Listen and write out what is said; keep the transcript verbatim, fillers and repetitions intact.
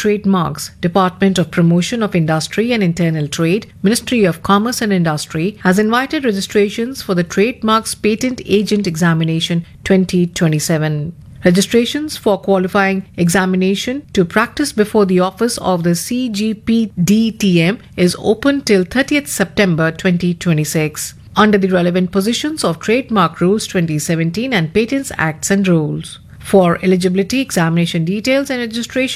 Trademarks, Department of Promotion of Industry and Internal Trade, Ministry of Commerce and Industry has invited registrations for the Trademarks Patent Agent Examination twenty twenty-seven. Registrations for qualifying examination to practice before the office of the C G P D T M is open till thirtieth September twenty twenty-six under the relevant positions of Trademark Rules twenty seventeen and Patents Acts and Rules. For eligibility, examination details and registration